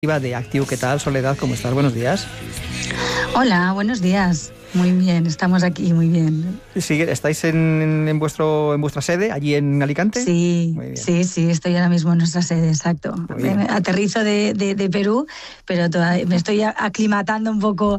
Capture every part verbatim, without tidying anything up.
de Actiu. ¿Qué tal, Soledad? ¿Cómo estás? Buenos días. Hola, buenos días. Muy bien, estamos aquí, muy bien. Sí, ¿estáis en, en, vuestro, en vuestra sede, allí en Alicante? Sí, sí, sí, estoy ahora mismo en nuestra sede, exacto. Me aterrizo de, de, de Perú, pero todavía me estoy aclimatando un poco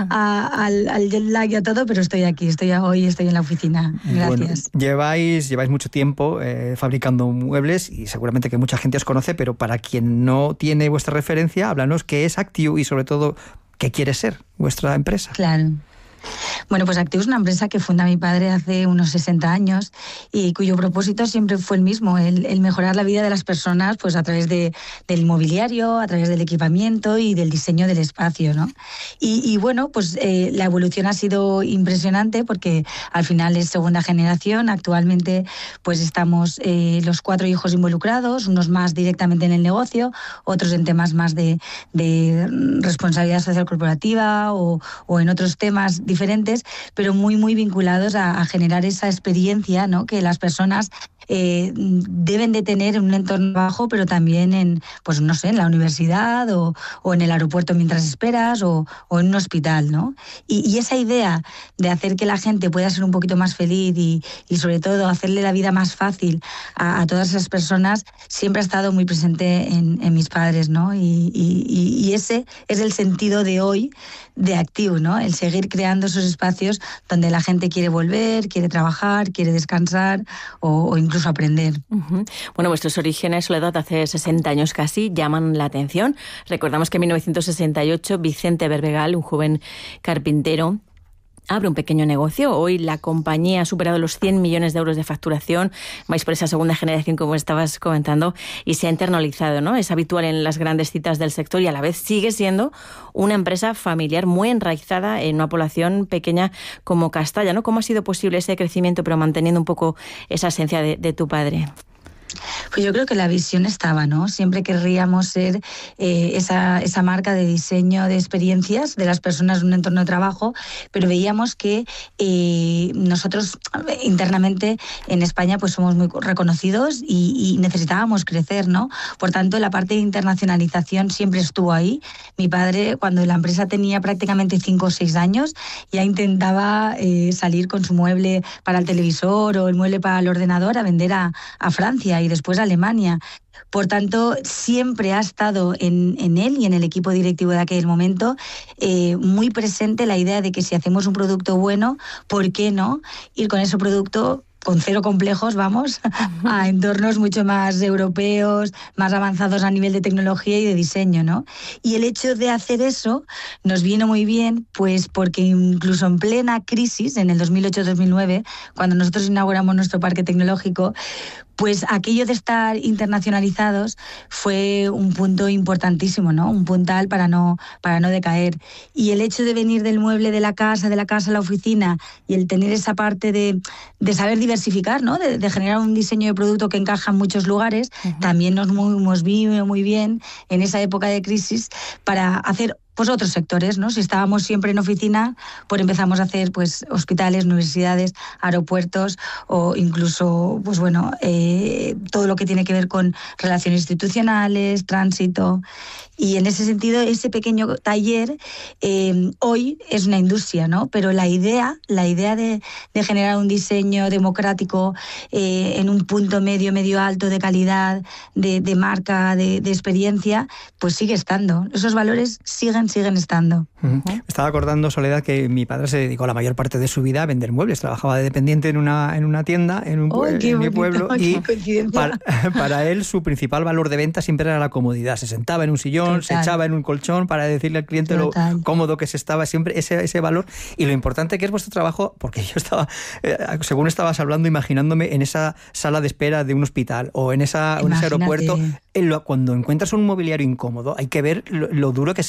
a, al, al jet lag y a todo, pero estoy aquí, estoy hoy estoy en la oficina. Gracias. Bueno, lleváis, lleváis mucho tiempo eh, fabricando muebles y seguramente que mucha gente os conoce, pero para quien no tiene vuestra referencia, háblanos qué es Actiu y sobre todo qué quiere ser vuestra empresa. Claro. Bueno, pues Actiu es una empresa que funda mi padre hace unos sesenta años y cuyo propósito siempre fue el mismo, el, el mejorar la vida de las personas pues a través de, del mobiliario, a través del equipamiento y del diseño del espacio, ¿no? Y, y bueno, pues eh, la evolución ha sido impresionante porque al final es segunda generación. Actualmente pues estamos eh, los cuatro hijos involucrados, unos más directamente en el negocio, otros en temas más de, de responsabilidad social corporativa o, o en otros temas diferentes, pero muy, muy vinculados a, a generar esa experiencia, ¿no?, que las personas eh, deben de tener en un entorno bajo, pero también en, pues no sé, en la universidad o, o en el aeropuerto mientras esperas o, o en un hospital, ¿no? Y, y esa idea de hacer que la gente pueda ser un poquito más feliz y, y sobre todo hacerle la vida más fácil a, a todas esas personas siempre ha estado muy presente en, en mis padres, ¿no? Y, y, y ese es el sentido de hoy de Actiu, ¿no? El seguir creando esos espacios donde la gente quiere volver, quiere trabajar, quiere descansar o, o incluso aprender. Uh-huh. Bueno, vuestros orígenes, Soledad, hace sesenta años casi, llaman la atención. Recordamos que en mil novecientos sesenta y ocho Vicente Berbegal, un joven carpintero, abre un pequeño negocio. Hoy la compañía ha superado los cien millones de euros de facturación. Vais por esa segunda generación, como estabas comentando, y se ha internalizado, ¿no? Es habitual en las grandes citas del sector y a la vez sigue siendo una empresa familiar muy enraizada en una población pequeña como Castalla, ¿no? ¿Cómo ha sido posible ese crecimiento, pero manteniendo un poco esa esencia de, de tu padre? Pues yo creo que la visión estaba, ¿no? Siempre querríamos ser eh, esa, esa marca de diseño de experiencias de las personas en un entorno de trabajo, pero veíamos que eh, nosotros internamente en España pues somos muy reconocidos y, y necesitábamos crecer, ¿no? Por tanto, la parte de internacionalización siempre estuvo ahí. Mi padre, cuando la empresa tenía prácticamente cinco o seis años, ya intentaba eh, salir con su mueble para el televisor o el mueble para el ordenador a vender a, a Francia y después a Alemania. Por tanto, siempre ha estado en, en él y en el equipo directivo de aquel momento eh, muy presente la idea de que si hacemos un producto bueno, ¿por qué no ir con ese producto con cero complejos, vamos, a entornos mucho más europeos, más avanzados a nivel de tecnología y de diseño, ¿no? Y el hecho de hacer eso nos vino muy bien, pues porque incluso en plena crisis, en el dos mil ocho dos mil nueve, cuando nosotros inauguramos nuestro parque tecnológico, pues aquello de estar internacionalizados fue un punto importantísimo, ¿no? Un puntal para no, para no decaer. Y el hecho de venir del mueble de la casa, de la casa a la oficina, y el tener esa parte de, de saber diversificar, ¿no? De, de generar un diseño de producto que encaja en muchos lugares, uh-huh. También nos hemos visto muy bien en esa época de crisis para hacer pues otros sectores, ¿no? Si estábamos siempre en oficina, pues empezamos a hacer pues hospitales, universidades, aeropuertos o incluso, pues bueno, eh, todo lo que tiene que ver con relaciones institucionales, tránsito. Y en ese sentido, ese pequeño taller eh, hoy es una industria, ¿no? Pero la idea, la idea de, de generar un diseño democrático eh, en un punto medio, medio alto de calidad, de, de marca, de, de experiencia, pues sigue estando. Esos valores siguen siguen estando. Uh-huh. Estaba acordando, Soledad, que mi padre se dedicó la mayor parte de su vida a vender muebles. Trabajaba de dependiente en una, en una tienda en, un, oh, en bonito, mi pueblo y para, para él su principal valor de venta siempre era la comodidad. Se sentaba en un sillón, Total. se echaba en un colchón para decirle al cliente Total. lo cómodo que se estaba, siempre ese, ese valor y lo importante que es vuestro trabajo, porque yo estaba, eh, según estabas hablando, imaginándome en esa sala de espera de un hospital o en, esa, en ese aeropuerto, en lo, cuando encuentras un mobiliario incómodo hay que ver lo, lo duro que se hace la vida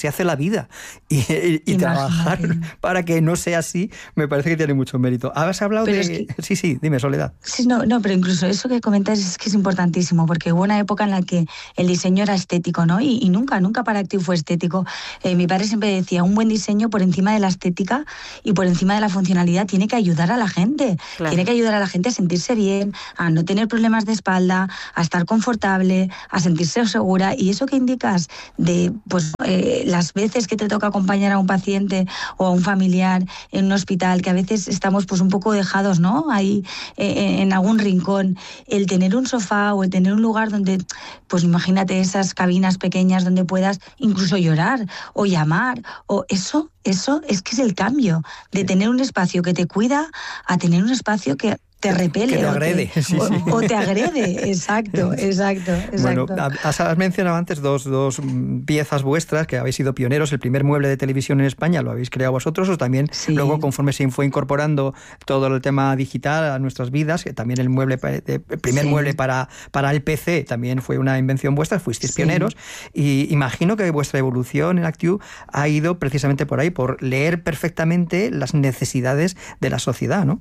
vida. Y, y, y trabajar para que no sea así, me parece que tiene mucho mérito. ¿Has hablado pero de...? Es que... Sí, sí, dime, Soledad. Sí, no, no, pero incluso eso que comentas es que es importantísimo, porque hubo una época en la que el diseño era estético, ¿no? Y, y nunca, nunca para Actiu fue estético. Eh, mi padre siempre decía, un buen diseño por encima de la estética y por encima de la funcionalidad tiene que ayudar a la gente. Claro. Tiene que ayudar a la gente a sentirse bien, a no tener problemas de espalda, a estar confortable, a sentirse segura. Y eso que indicas de pues eh, las veces que te toca acompañar a un paciente o a un familiar en un hospital, que a veces estamos pues un poco dejados, ¿no? Ahí eh, en algún rincón. El tener un sofá o el tener un lugar donde, pues imagínate esas cabinas pequeñas donde puedas incluso llorar o llamar, o eso, eso es que es el cambio de tener un espacio que te cuida a tener un espacio que te repele. Que te agrede. O te, sí, o, sí. o te agrede, exacto, exacto, exacto. Bueno, has, has mencionado antes dos, dos piezas vuestras que habéis sido pioneros. El primer mueble de televisión en España lo habéis creado vosotros, o también sí. Luego, conforme se fue incorporando todo el tema digital a nuestras vidas, que también el mueble, el primer sí. mueble para, para el P C también fue una invención vuestra, fuisteis sí. pioneros, y imagino que vuestra evolución en Actiu ha ido precisamente por ahí, por leer perfectamente las necesidades de la sociedad, ¿no?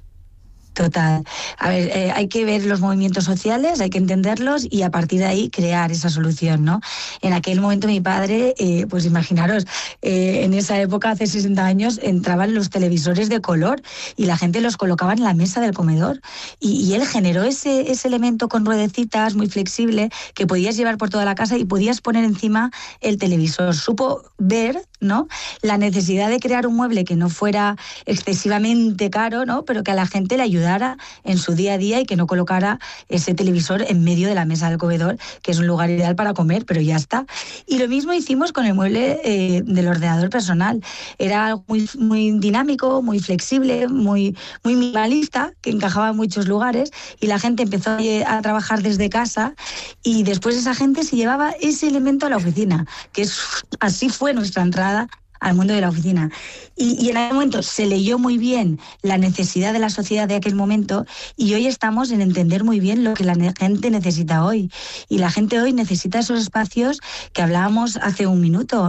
Total. A ver, eh, hay que ver los movimientos sociales, hay que entenderlos y a partir de ahí crear esa solución, ¿no? En aquel momento mi padre, eh, pues imaginaros, eh, en esa época, hace sesenta años, entraban los televisores de color y la gente los colocaba en la mesa del comedor. Y, y él generó ese, ese elemento con ruedecitas muy flexible que podías llevar por toda la casa y podías poner encima el televisor. Supo ver, ¿no?, la necesidad de crear un mueble que no fuera excesivamente caro, ¿no?, pero que a la gente le ayudara en su día a día y que no colocara ese televisor en medio de la mesa del comedor, que es un lugar ideal para comer, pero ya está. Y lo mismo hicimos con el mueble eh, del ordenador personal. Era algo muy, muy dinámico, muy flexible, muy, muy minimalista, que encajaba en muchos lugares, y la gente empezó a trabajar desde casa y después esa gente se llevaba ese elemento a la oficina, que es, así fue nuestra entrada al mundo de la oficina. Y, y en aquel momento se leyó muy bien la necesidad de la sociedad de aquel momento y hoy estamos en entender muy bien lo que la gente necesita hoy. Y la gente hoy necesita esos espacios que hablábamos hace un minuto,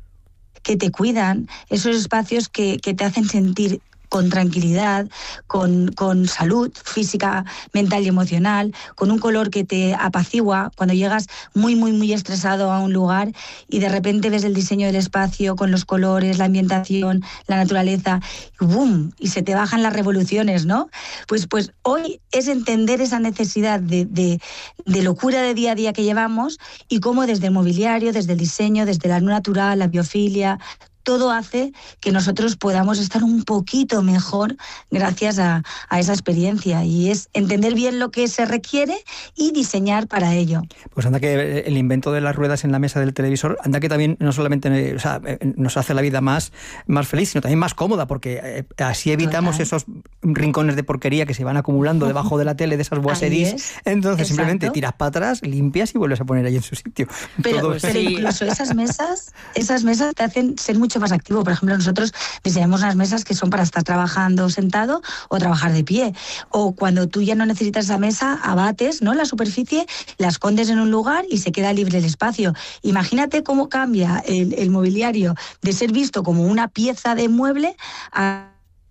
que te cuidan, esos espacios que, que te hacen sentir con tranquilidad, con, con salud física, mental y emocional, con un color que te apacigua cuando llegas muy, muy, muy estresado a un lugar y de repente ves el diseño del espacio con los colores, la ambientación, la naturaleza, y ¡boom! Y se te bajan las revoluciones, ¿no? Pues, pues hoy es entender esa necesidad de, de, de locura de día a día que llevamos y cómo desde el mobiliario, desde el diseño, desde la luz natural, la biofilia, todo hace que nosotros podamos estar un poquito mejor gracias a, a esa experiencia, y es entender bien lo que se requiere y diseñar para ello. Pues anda que el invento de las ruedas en la mesa del televisor, anda que también no solamente o sea, nos hace la vida más, más feliz, sino también más cómoda, porque así evitamos Total. esos rincones de porquería que se van acumulando debajo de la tele, de esas boiseries. Es. Entonces Exacto. simplemente tiras para atrás, limpias y vuelves a poner ahí en su sitio. Pero, Todo pero sí. incluso esas mesas, esas mesas te hacen ser mucho más activo. Por ejemplo, nosotros diseñamos unas mesas que son para estar trabajando sentado o trabajar de pie. O cuando tú ya no necesitas esa mesa, abates, ¿no?, la superficie, la escondes en un lugar y se queda libre el espacio. Imagínate cómo cambia el, el mobiliario de ser visto como una pieza de mueble a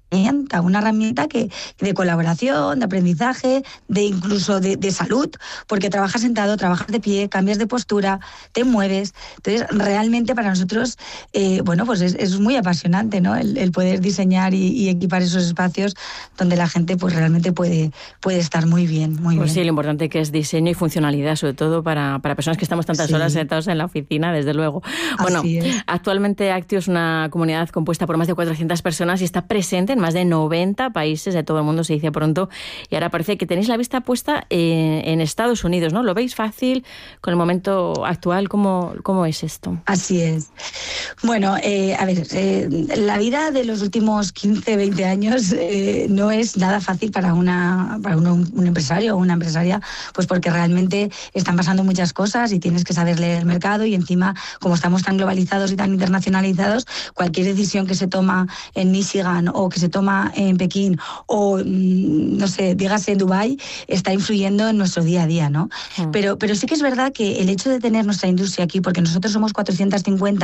una herramienta que de colaboración, de aprendizaje, de incluso de, de salud, porque trabajas sentado, trabajas de pie, cambias de postura, te mueves. Entonces, realmente para nosotros, eh, bueno, pues es, es muy apasionante, ¿no?, el, el poder diseñar y, y equipar esos espacios donde la gente pues realmente puede, puede estar muy bien, muy pues bien. Sí, lo importante que es diseño y funcionalidad, sobre todo para, para personas que estamos tantas sí. horas sentados en la oficina, desde luego. Bueno, actualmente Actiu es una comunidad compuesta por más de cuatrocientas personas y está presente en más de noventa países de todo el mundo, se dice pronto, y ahora parece que tenéis la vista puesta en, en Estados Unidos, ¿no? ¿Lo veis fácil con el momento actual? ¿Cómo, cómo es esto? Así es. Bueno, eh, a ver, eh, la vida de los últimos quince, veinte años eh, no es nada fácil para, una, para uno, un empresario o una empresaria, pues porque realmente están pasando muchas cosas y tienes que saber leer el mercado, y encima, como estamos tan globalizados y tan internacionalizados, cualquier decisión que se toma en Michigan o que se toma en Pekín o, no sé, dígase en Dubái, está influyendo en nuestro día a día, ¿no? Mm. Pero, pero sí que es verdad que el hecho de tener nuestra industria aquí, porque nosotros somos cuatrocientas cincuenta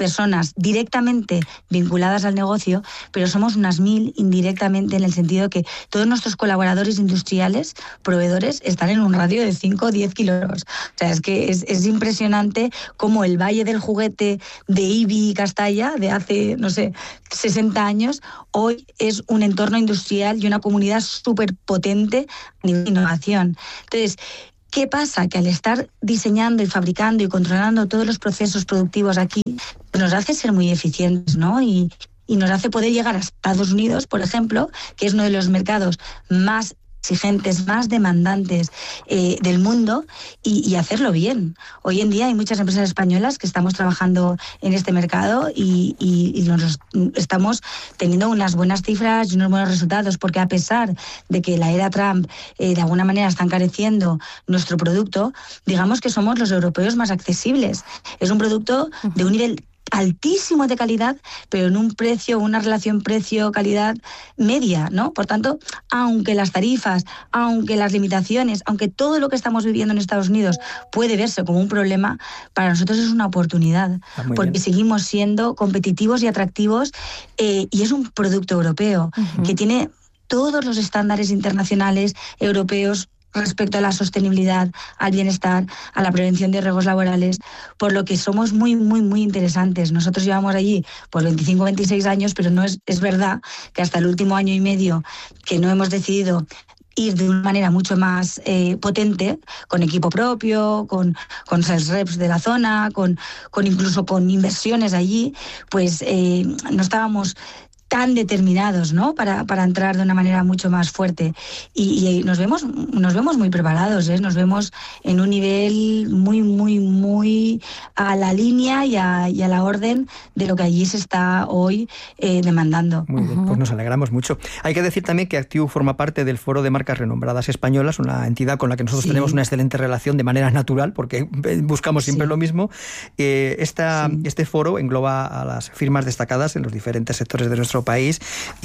personas directamente vinculadas al negocio, pero somos unas mil indirectamente, en el sentido que todos nuestros colaboradores industriales, proveedores, están en un radio de cinco o diez kilómetros. O sea, es que es, es impresionante cómo el Valle del Juguete de Ibi y Castalla, de hace, no sé, sesenta años, hoy es un entorno industrial y una comunidad súper potente a nivel de innovación. Entonces, ¿qué pasa? Que al estar diseñando y fabricando y controlando todos los procesos productivos aquí, nos hace ser muy eficientes, ¿no? Y, y nos hace poder llegar a Estados Unidos, por ejemplo, que es uno de los mercados más exigentes, más demandantes eh, del mundo, y, y hacerlo bien. Hoy en día hay muchas empresas españolas que estamos trabajando en este mercado y, y, y nos estamos teniendo unas buenas cifras y unos buenos resultados, porque a pesar de que la era Trump eh, de alguna manera está encareciendo nuestro producto, digamos que somos los europeos más accesibles. Es un producto de un nivel altísimo de calidad, pero en un precio, una relación precio-calidad media, ¿no? Por tanto, aunque las tarifas, aunque las limitaciones, aunque todo lo que estamos viviendo en Estados Unidos puede verse como un problema, para nosotros es una oportunidad, ah, porque bien. Seguimos siendo competitivos y atractivos, eh, y es un producto europeo, uh-huh. que tiene todos los estándares internacionales europeos respecto a la sostenibilidad, al bienestar, a la prevención de riesgos laborales, por lo que somos muy, muy, muy interesantes. Nosotros llevamos allí pues veinticinco, veintiséis años, pero no es, es verdad que hasta el último año y medio que no hemos decidido ir de una manera mucho más eh, potente, con equipo propio, con, con sales reps de la zona, con, con incluso con inversiones allí, pues eh, no estábamos tan determinados, ¿no? Para, para entrar de una manera mucho más fuerte. Y, y nos vemos, nos vemos muy preparados, ¿eh? Nos vemos en un nivel muy, muy, muy a la línea y a, y a la orden de lo que allí se está hoy eh, demandando. Muy bien, pues nos alegramos mucho. Hay que decir también que Actiu forma parte del Foro de Marcas Renombradas Españolas, una entidad con la que nosotros sí. tenemos una excelente relación de manera natural, porque buscamos siempre sí. lo mismo. Eh, esta, sí. Este foro engloba a las firmas destacadas en los diferentes sectores de nuestro país,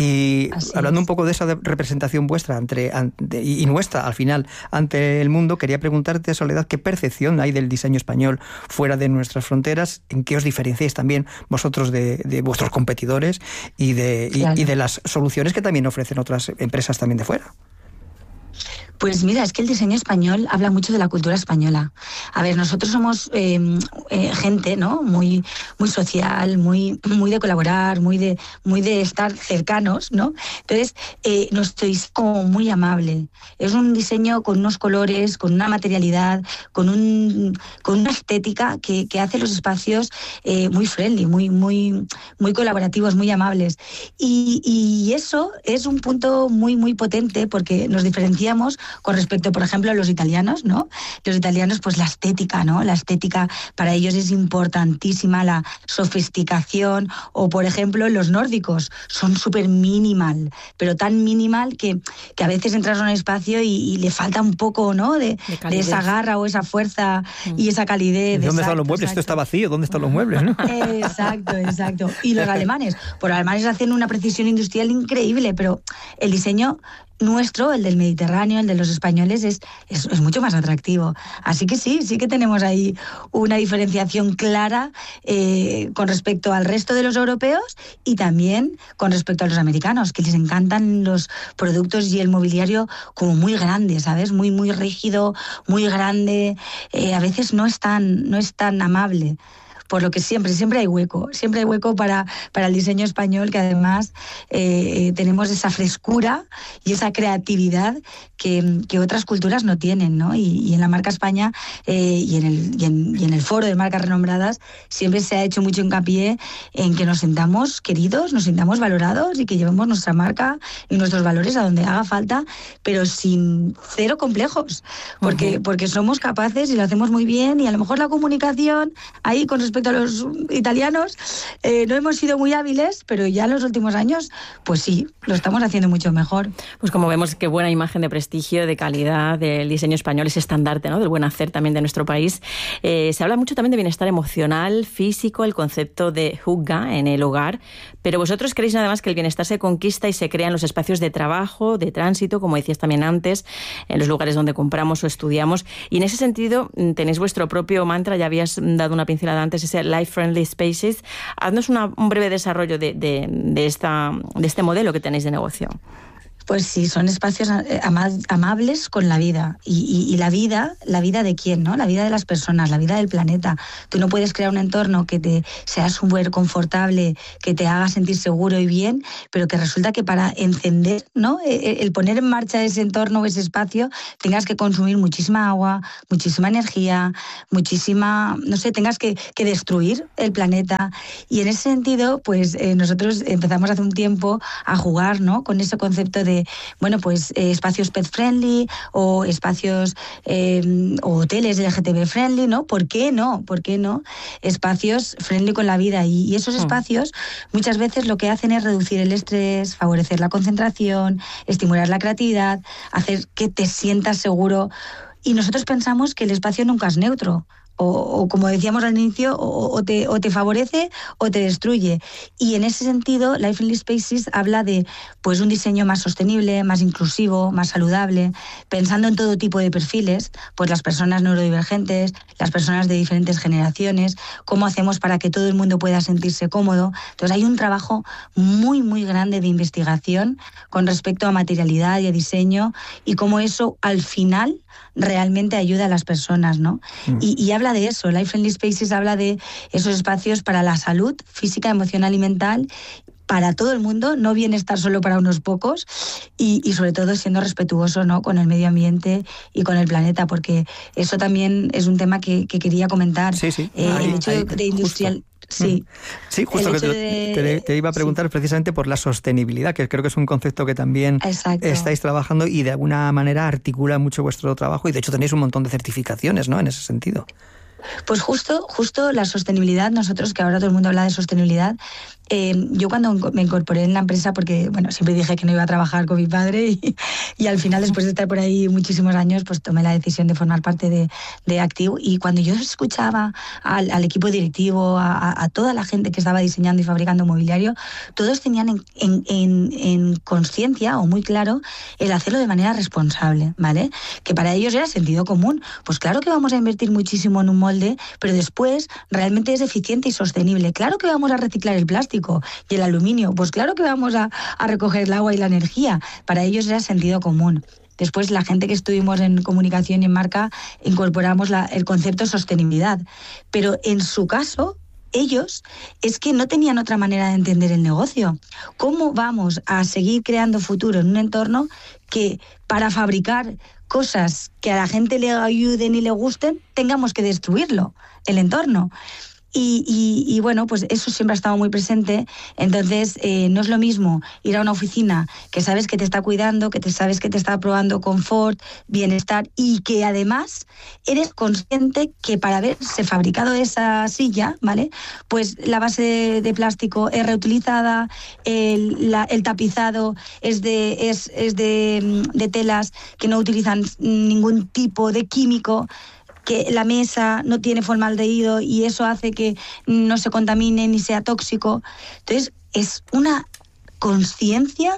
y así hablando es. Un poco de esa de representación vuestra ante, ante, y nuestra al final ante el mundo, quería preguntarte, Soledad, ¿qué percepción hay del diseño español fuera de nuestras fronteras? ¿En qué os diferenciáis también vosotros de, de vuestros competidores y de, claro. y, y de las soluciones que también ofrecen otras empresas también de fuera? Pues mira, es que el diseño español habla mucho de la cultura española. A ver, nosotros somos eh, eh, gente, ¿no? Muy, muy social, muy, muy de colaborar, muy de, muy de estar cercanos, ¿no? Entonces, eh, nuestro diseño es como muy amable. Es un diseño con unos colores, con una materialidad, con un, con una estética que, que hace los espacios eh, muy friendly, muy, muy, muy colaborativos, muy amables. Y, y eso es un punto muy, muy potente, porque nos diferenciamos con respecto, por ejemplo, a los italianos, ¿no? Los italianos, pues la estética, ¿no? La estética para ellos es importantísima, la sofisticación, o por ejemplo, los nórdicos son súper minimal, pero tan minimal que, que a veces entras a un espacio y, y le falta un poco, ¿no? De, de, de esa garra o esa fuerza mm. y esa calidez. ¿Dónde exacto, están los muebles? Exacto. Esto está vacío, ¿dónde están los muebles? ¿No? Exacto, exacto. Y los alemanes, por los alemanes hacen una precisión industrial increíble, pero el diseño nuestro, el del Mediterráneo, el de los españoles, es, es, es mucho más atractivo. Así que sí, sí que tenemos ahí una diferenciación clara eh, con respecto al resto de los europeos, y también con respecto a los americanos, que les encantan los productos y el mobiliario como muy grande, ¿sabes? Muy, muy rígido, muy grande. Eh, a veces no es tan, no es tan amable. Por lo que siempre, siempre hay hueco, siempre hay hueco para, para el diseño español, que además eh, tenemos esa frescura y esa creatividad que, que otras culturas no tienen, ¿no? Y, y en la marca España eh, y, en el, y, en, y en el foro de marcas renombradas siempre se ha hecho mucho hincapié en que nos sintamos queridos, nos sintamos valorados y que llevemos nuestra marca y nuestros valores a donde haga falta, pero sin cero complejos, porque, uh-huh. porque somos capaces y lo hacemos muy bien, y a lo mejor la comunicación ahí con respecto a los italianos eh, no hemos sido muy hábiles, pero ya en los últimos años pues sí, lo estamos haciendo mucho mejor. Pues como vemos, qué buena imagen de prestigio, de calidad del diseño español, ese estandarte, ¿no? Del buen hacer también de nuestro país. Eh, se habla mucho también de bienestar emocional, físico, el concepto de hygge en el hogar, pero vosotros creéis nada más que el bienestar se conquista y se crea en los espacios de trabajo, de tránsito, como decías también antes, en los lugares donde compramos o estudiamos, y en ese sentido tenéis vuestro propio mantra. Ya habías dado una pincelada antes, ese Life Friendly Spaces. Haznos una, un breve desarrollo de, de, de, esta, de este modelo que tenéis de negocio. Pues sí, son espacios ama amables con la vida. Y, y, y la vida, ¿la vida de quién, no? La vida de las personas, la vida del planeta. Tú no puedes crear un entorno que te sea súper confortable, que te haga sentir seguro y bien, pero que resulta que para encender, ¿no? El poner en marcha ese entorno o ese espacio, tengas que consumir muchísima agua, muchísima energía, muchísima, no sé, tengas que, que destruir el planeta. Y en ese sentido, pues eh, nosotros empezamos hace un tiempo a jugar, ¿no? Con ese concepto de bueno, pues eh, espacios pet friendly o espacios eh, o hoteles L G T B friendly, ¿no? ¿Por qué no? ¿Por qué no? Espacios friendly con la vida. Y, y esos espacios muchas veces lo que hacen es reducir el estrés, favorecer la concentración, estimular la creatividad, hacer que te sientas seguro. Y nosotros pensamos que el espacio nunca es neutro. O, o como decíamos al inicio, o, o, te, o te favorece o te destruye. Y en ese sentido, Life Friendly Spaces habla de pues, un diseño más sostenible, más inclusivo, más saludable, pensando en todo tipo de perfiles, pues las personas neurodivergentes, las personas de diferentes generaciones, cómo hacemos para que todo el mundo pueda sentirse cómodo. Entonces hay un trabajo muy, muy grande de investigación con respecto a materialidad y a diseño y cómo eso al final realmente ayuda a las personas, ¿no? Mm. Y, y habla de eso, Life Friendly Spaces habla de esos espacios para la salud física, emocional y mental, para todo el mundo, no bienestar solo para unos pocos y, y sobre todo siendo respetuoso, ¿no? Con el medio ambiente y con el planeta, porque eso también es un tema que, que quería comentar. Sí, sí. Eh, ahí, el hecho ahí, de industrial... Justo. Sí. sí, justo que te, de... te, te iba a preguntar sí. precisamente por la sostenibilidad, que creo que es un concepto que también Exacto. estáis trabajando y de alguna manera articula mucho vuestro trabajo y de hecho tenéis un montón de certificaciones, ¿no? En ese sentido. Pues justo, justo la sostenibilidad, nosotros que ahora todo el mundo habla de sostenibilidad, eh, yo cuando me incorporé en la empresa, porque bueno, siempre dije que no iba a trabajar con mi padre y, y al final después de estar por ahí muchísimos años, pues tomé la decisión de formar parte de, de Actiu y cuando yo escuchaba al, al equipo directivo, a, a toda la gente que estaba diseñando y fabricando mobiliario, todos tenían en, en, en, en conciencia o muy claro el hacerlo de manera responsable, ¿vale? Que para ellos era sentido común. Pues claro que vamos a invertir muchísimo en un molde, pero después realmente es eficiente y sostenible. Claro que vamos a reciclar el plástico y el aluminio, pues claro que vamos a, a recoger el agua y la energía. Para ellos era sentido común. Después, la gente que estuvimos en comunicación y en marca, incorporamos la, el concepto de sostenibilidad. Pero en su caso, ellos es que no tenían otra manera de entender el negocio. ¿Cómo vamos a seguir creando futuro en un entorno que para fabricar cosas que a la gente le ayuden y le gusten, tengamos que destruirlo, el entorno? Y, y, y bueno, pues eso siempre ha estado muy presente. Entonces, eh, no es lo mismo ir a una oficina que sabes que te está cuidando, que te sabes que te está probando confort, bienestar y que además eres consciente que para haberse fabricado esa silla, ¿vale? Pues la base de plástico es reutilizada, el, la, el tapizado es de, es, es de, de telas que no utilizan ningún tipo de químico, que la mesa no tiene formaldehído y eso hace que no se contamine ni sea tóxico. Entonces, es una conciencia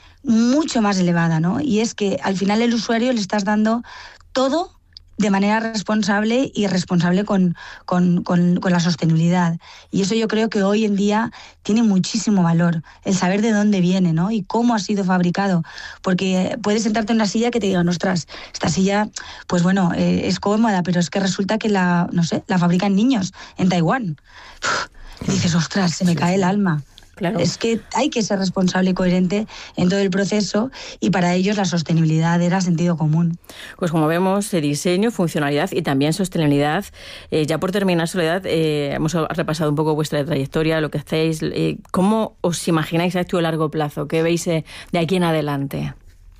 mucho más elevada, ¿no? Y es que al final el usuario le estás dando todo de manera responsable y responsable con, con, con, con la sostenibilidad. Y eso yo creo que hoy en día tiene muchísimo valor, el saber de dónde viene, ¿no? Y cómo ha sido fabricado. Porque puedes sentarte en una silla que te digan, ostras, esta silla, pues bueno, eh, es cómoda, pero es que resulta que la, no sé, la fabrican niños en Taiwán. Uf, y dices, ostras, se me cae el alma. Claro. Es que hay que ser responsable y coherente en todo el proceso y para ellos la sostenibilidad era sentido común. Pues como vemos, diseño, funcionalidad y también sostenibilidad. Eh, ya por terminar, Soledad, eh, hemos repasado un poco vuestra trayectoria, lo que hacéis. Eh, ¿Cómo os imagináis a esto a largo plazo? ¿Qué veis eh, de aquí en adelante?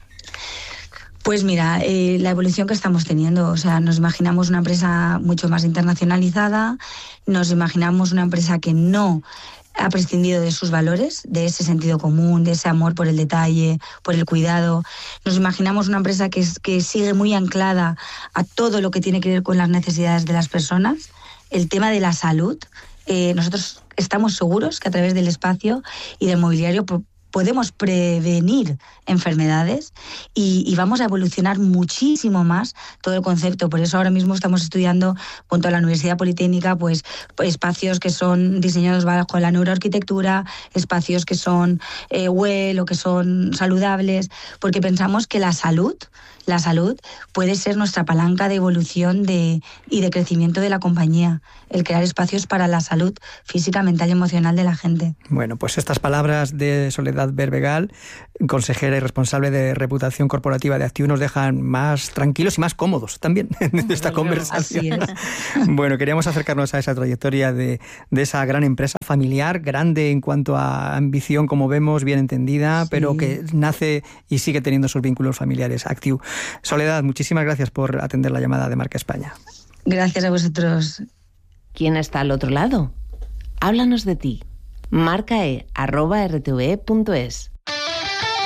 Pues mira, eh, la evolución que estamos teniendo, o sea, nos imaginamos una empresa mucho más internacionalizada, nos imaginamos una empresa que no ha prescindido de sus valores, de ese sentido común, de ese amor por el detalle, por el cuidado. Nos imaginamos una empresa que, es, que sigue muy anclada a todo lo que tiene que ver con las necesidades de las personas. El tema de la salud, eh, nosotros estamos seguros que a través del espacio y del mobiliario podemos prevenir enfermedades y, y vamos a evolucionar muchísimo más todo el concepto. Por eso ahora mismo estamos estudiando junto a la Universidad Politécnica pues, pues espacios que son diseñados bajo la neuroarquitectura, espacios que son eh, well o que son saludables, porque pensamos que la salud, la salud puede ser nuestra palanca de evolución de, y de crecimiento de la compañía, el crear espacios para la salud física, mental y emocional de la gente. Bueno, pues estas palabras de Soledad Berbegal, consejera y responsable de reputación corporativa de Actiu, nos dejan más tranquilos y más cómodos también en esta conversación. Así es. Bueno, queríamos acercarnos a esa trayectoria de, de esa gran empresa familiar, grande en cuanto a ambición, como vemos, bien entendida, sí, pero que nace y sigue teniendo sus vínculos familiares, Actiu. Soledad, muchísimas gracias por atender la llamada de Marca España. Gracias a vosotros. ¿Quién está al otro lado? Háblanos de ti. marcae arroba r t v e punto es